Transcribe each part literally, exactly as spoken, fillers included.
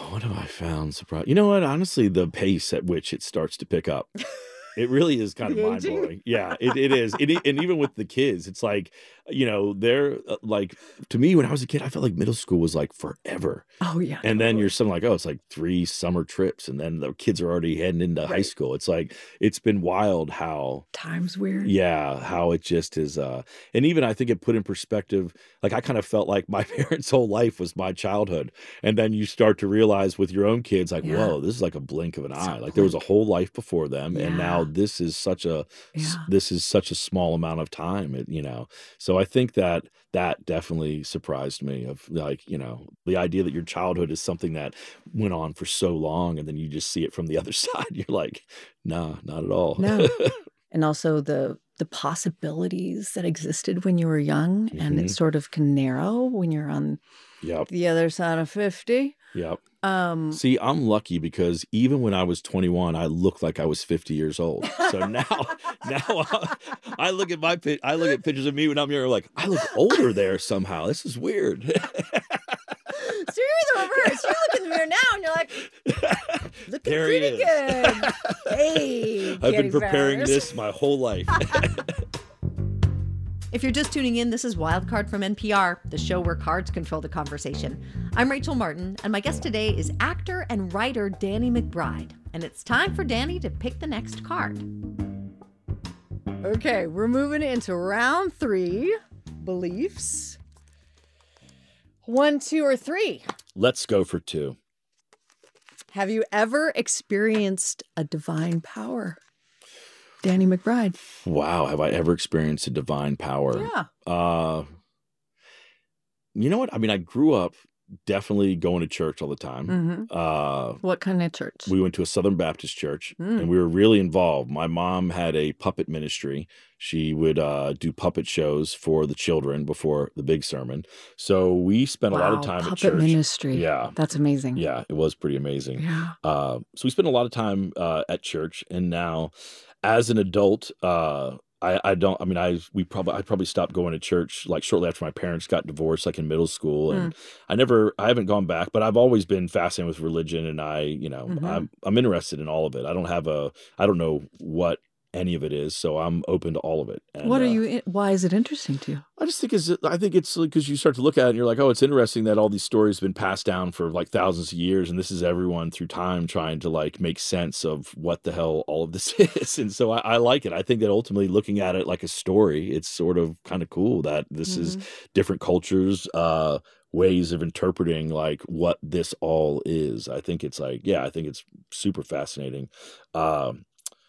what have I found surprising? You know what? Honestly, the pace at which it starts to pick up. It really is kind of The mind aging. blowing. Yeah, it, it is. It, e- and even with the kids, it's like, you know, they're uh, like, to me, when I was a kid, I felt like middle school was like forever. Oh, yeah. And then totally. you're something like, oh, it's like three summer trips. And then the kids are already heading into high Right. school. It's like, it's been wild how, Time's weird. yeah, how it just is. Uh, and even I think it put in perspective, like I kind of felt like my parents' whole life was my childhood. And then you start to realize with your own kids, like, Yeah. whoa, this is like a blink of an It's a eye. Like there was a blink. whole life before them. And now Yeah. this is such a, s- Yeah. this is such a small amount of time, it- you know? So I think that that definitely surprised me of like, you know, the idea that your childhood is something that went on for so long and then you just see it from the other side. You're like, nah, not at all. No. And also the the possibilities that existed when you were young, and it Mhm. sort of can narrow when you're on Yep. the other side of fifty. Yep. Um, See, I'm lucky because even when I was twenty-one, I looked like I was fifty years old. So now, now I, I look at my pic, I look at pictures of me when I'm younger, like I look older there somehow. This is weird. so you're the reverse. You look in the mirror now and you're like, looking There he pretty is. good. Hey, I've been Candy preparing Flowers. this my whole life. If you're just tuning in, this is Wildcard from N P R, the show where cards control the conversation. I'm Rachel Martin, and my guest today is actor and writer Danny McBride. And it's time for Danny to pick the next card. Okay, we're moving into round three. Beliefs. One, two, or three. Let's go for two. Have you ever experienced a divine power? Danny McBride. Wow, have I ever experienced a divine power? Yeah. Uh, you know what? I mean, I grew up definitely going to church all the time. Mm-hmm. Uh, What kind of church? we went to a Southern Baptist church, Mm. and we were really involved. My mom had a puppet ministry. She would uh, do puppet shows for the children before the big sermon. So we spent a lot of Wow, time at puppet church. ministry. Yeah. That's amazing. Yeah, it was pretty amazing. Yeah. Uh, so we spent a lot of time uh, at church, and now, as an adult, uh, I, I don't. I mean, I we probably I probably stopped going to church like shortly after my parents got divorced, like in middle school, and I never, I haven't gone back. But I've always been fascinated with religion, and I, you know, Mhm. I'm I'm interested in all of it. I don't have a, I don't know what any of it is, so I'm open to all of it. And, What are uh, you? In, why is it interesting to you? I just think it's I think it's because you start to look at it and you're like, oh, it's interesting that all these stories have been passed down for like thousands of years, and this is everyone through time trying to like make sense of what the hell all of this is. And so I, I like it. I think that ultimately looking at it like a story, it's sort of kind of cool that this is different cultures, uh, ways of interpreting like what this all is. I think it's like, yeah, I think it's super fascinating. Um,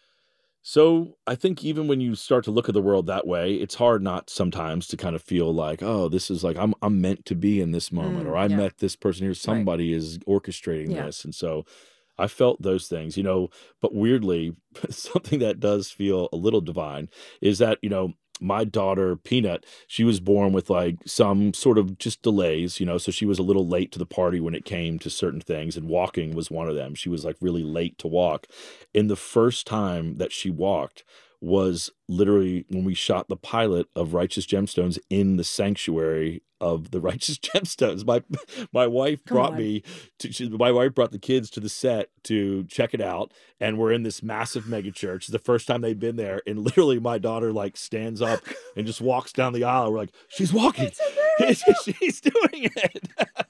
So I think even when you start to look at the world that way, it's hard not sometimes to kind of feel like, oh, this is like I'm I'm meant to be in this moment, Mm, or I yeah. met this person here. Somebody is orchestrating Yeah. this, and so I felt those things, you know. But weirdly, something that does feel a little divine is that you know my daughter Peanut, she was born with like some sort of just delays, you know, so she was a little late to the party when it came to certain things, and walking was one of them. She was like really late to walk. And the first time that she walked was literally when we shot the pilot of Righteous Gemstones in the sanctuary of the Righteous Gemstones. My my wife Come brought on. me to she, my wife brought the kids to the set to check it out, and we're in this massive mega church. It's the first time they've been there, and literally my daughter like stands up and just walks down the aisle. We're like, she's walking. She's doing it.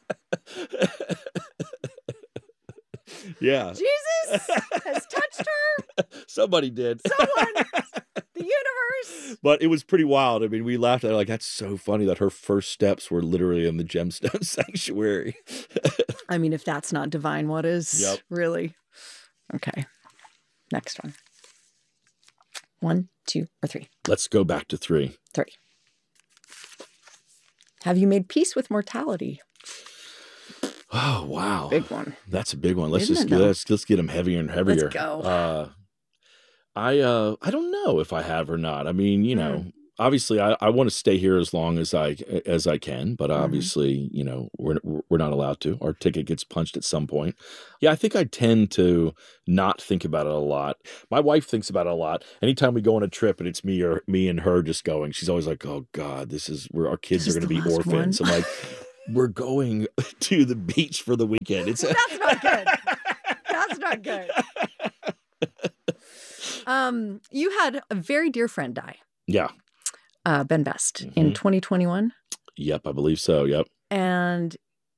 Yeah. Jesus has touched her. Somebody did. Someone, the universe. But it was pretty wild. I mean, we laughed at it like, that's so funny that her first steps were literally in the gemstone sanctuary. I mean, if that's not divine, what is? Yep. Really? Okay. Next one. One, two, or three. Let's go back to three. Three. Have you made peace with mortality? Oh, wow. Big one. That's a big one. Let's Isn't just it, get, though? let's, let's get them heavier and heavier. go. Uh, I, uh, I don't know if I have or not. I mean, you know, Hmm. obviously I, I want to stay here as long as I, as I can, but Mm-hmm. obviously, you know, we're, we're not allowed to. Our ticket gets punched at some point. Yeah. I think I tend to not think about it a lot. My wife thinks about it a lot. Anytime we go on a trip and it's me or me and her just going, she's always like, oh God, this is where our kids This are is going to the be last orphans. one. I'm like, we're going to the beach for the weekend. It's Well, that's not good. That's not good. Um, you had a very dear friend die, yeah. uh, Ben Best, in Mhm. twenty twenty-one. Yep, I believe so. Yep. And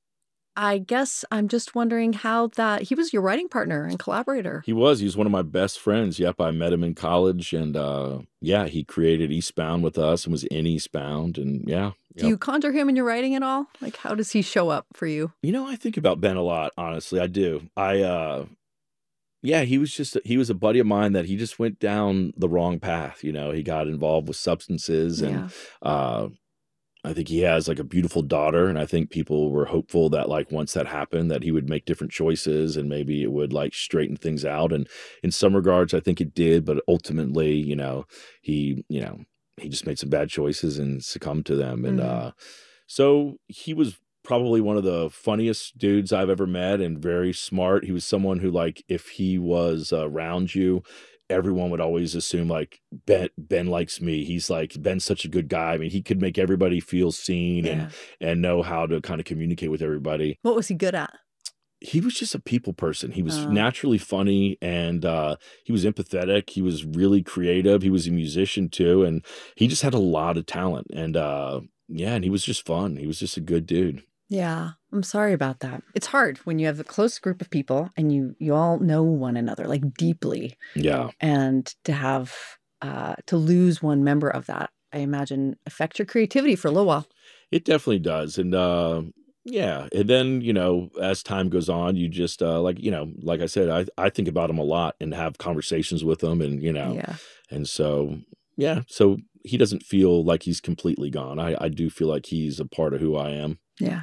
I guess I'm just wondering how that he was your writing partner and collaborator. He was. He was one of my best friends. Yep, I met him in college, and uh, yeah, he created Eastbound with us and was in Eastbound, and yeah. Do Yep. you conjure him in your writing at all? Like, how does he show up for you? You know, I think about Ben a lot, honestly. I do. I, uh, yeah, he was just, he was a buddy of mine that he just went down the wrong path. You know, he got involved with substances and, Yeah. uh, I think he has like a beautiful daughter. And I think people were hopeful that like once that happened, that he would make different choices and maybe it would like straighten things out. And in some regards, I think it did. But ultimately, you know, he, you know, he just made some bad choices and succumbed to them. And, Mhm. uh, so he was probably one of the funniest dudes I've ever met and very smart. He was someone who, like, if he was around you, everyone would always assume, like, Ben Ben likes me. He's like, Ben's such a good guy. I mean, he could make everybody feel seen Yeah. and and know how to kind of communicate with everybody. What was he good at? He was just a people person. He was Oh. naturally funny and uh, he was empathetic. He was really creative. He was a musician too, and he just had a lot of talent. And uh, yeah, and he was just fun. He was just a good dude. Yeah, I'm sorry about that. It's hard when you have a close group of people and you you all know one another like deeply, Yeah. and to have uh, to lose one member of that, I imagine, affect your creativity for a little while. It definitely does. And uh, yeah, and then, you know, as time goes on, you just uh, like, you know, like I said, I, I think about him a lot and have conversations with him and, you know, Yeah. and so, yeah, so he doesn't feel like he's completely gone. I, I do feel like he's a part of who I am. Yeah.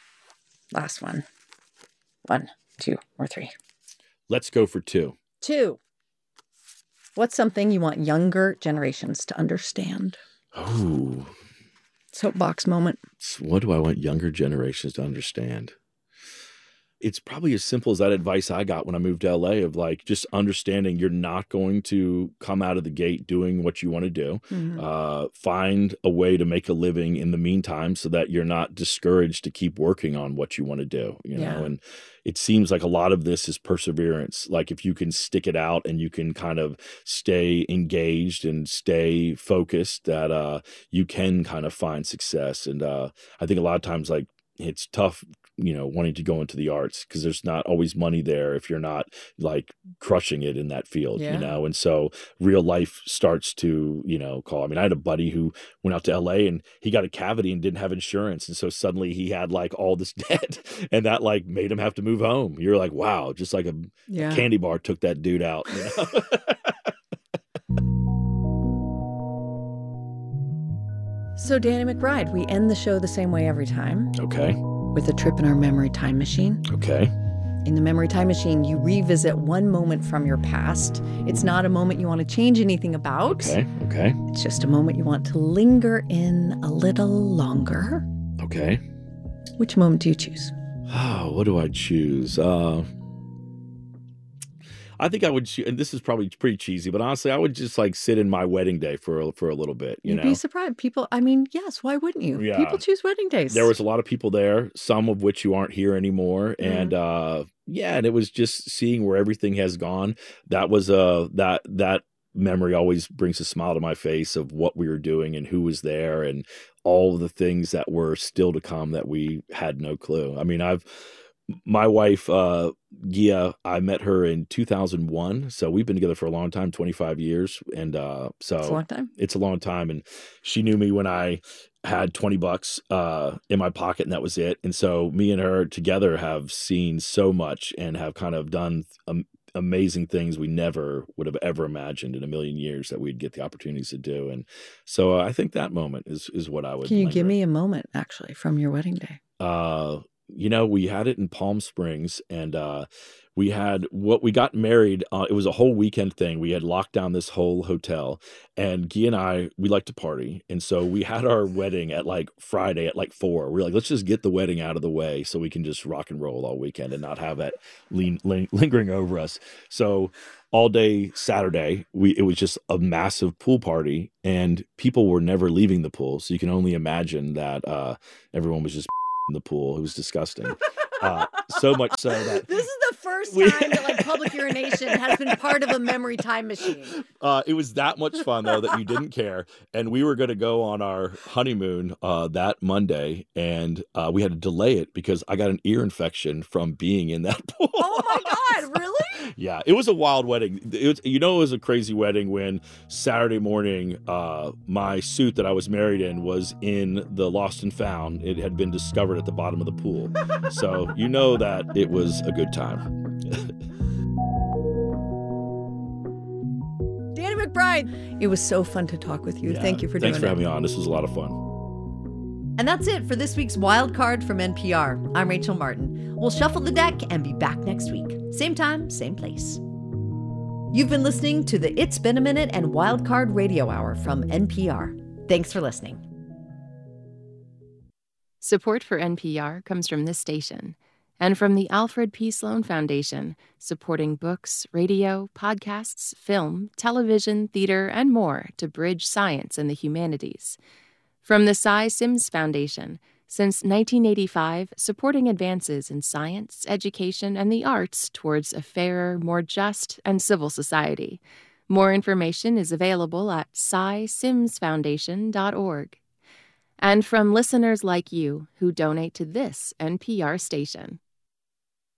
Last one. One, two, or three. Let's go for two. Two. What's something you want younger generations to understand? Oh, Soapbox moment. what do I want younger generations to understand? It's probably as simple as that advice I got when I moved to L A of like just understanding you're not going to come out of the gate doing what you want to do. Mhm. Uh, find a way to make a living in the meantime so that you're not discouraged to keep working on what you want to do, you Yeah. know, and it seems like a lot of this is perseverance. Like if you can stick it out and you can kind of stay engaged and stay focused, that uh, you can kind of find success. And uh, I think a lot of times, like, it's tough, you know, wanting to go into the arts because there's not always money there if you're not like crushing it in that field, Yeah. you know? And so real life starts to, you know, call. I mean, I had a buddy who went out to L A and he got a cavity and didn't have insurance. And so suddenly he had like all this debt and that like made him have to move home. You're like, wow, just like a, Yeah. a candy bar took that dude out, you know? So, Danny McBride, we end the show the same way every time, Okay. with a trip in our memory time machine. Okay. In the memory time machine, you revisit one moment from your past. It's not a moment you want to change anything about. Okay. Okay. It's just a moment you want to linger in a little longer. Okay. Which moment do you choose? Oh, what do I choose? Uh, I think I would, choo- and this is probably pretty cheesy, but honestly, I would just like sit in my wedding day for a, for a little bit. You You'd know, be surprised. People, I mean, yes, why wouldn't you? Yeah. People choose wedding days. there was a lot of people there, some of which you aren't here anymore, Mm-hmm. and uh, yeah, and it was just seeing where everything has gone. That was uh that that memory always brings a smile to my face of what we were doing and who was there and all of the things that were still to come that we had no clue. I mean, I've my wife, uh, Gia, I met her in two thousand one. So we've been together for a long time, twenty-five years. And uh, so It's a long time. it's a long time. And she knew me when I had twenty bucks uh, in my pocket and that was it. And so me and her together have seen so much and have kind of done um, amazing things we never would have ever imagined in a million years that we'd get the opportunities to do. And so uh, I think that moment is, is what I would Can you linger give in. me a moment, actually, from your wedding day? Uh, you know, we had it in Palm Springs and uh, we had what we got married. Uh, it was a whole weekend thing. We had locked down this whole hotel and Guy and I, we like to party. And so we had our wedding at like Friday at like four. We are like, let's just get the wedding out of the way so we can just rock and roll all weekend and not have that lean, ling- lingering over us. So all day Saturday, we it was just a massive pool party and people were never leaving the pool. So you can only imagine that uh, everyone was just in the pool. It was disgusting. Uh, so much so that this is the first we- time that like public urination has been part of a memory time machine. Uh, it was that much fun, though, that you didn't care. And we were going to go on our honeymoon uh, that Monday, and uh, we had to delay it because I got an ear infection from being in that pool. Oh my God, really? Yeah, it was a wild wedding. It was, you know, it was a crazy wedding when Saturday morning, uh, my suit that I was married in was in the Lost and Found. It had been discovered at the bottom of the pool. So you know that it was a good time. Danny McBride. It was so fun to talk with you. Yeah, Thank you for Thanks doing for it. having me on. This was a lot of fun. And that's it for this week's Wild Card from N P R. I'm Rachel Martin. We'll shuffle the deck and be back next week. Same time, same place. You've been listening to the It's Been a Minute and Wild Card Radio Hour from N P R. Thanks for listening. Support for N P R comes from this station and from the Alfred P. Sloan Foundation, supporting books, radio, podcasts, film, television, theater, and more to bridge science and the humanities. From the Cy Sims Foundation, since nineteen eighty-five, supporting advances in science, education, and the arts towards a fairer, more just, and civil society. More information is available at cy sims foundation dot org. And from listeners like you who donate to this N P R station.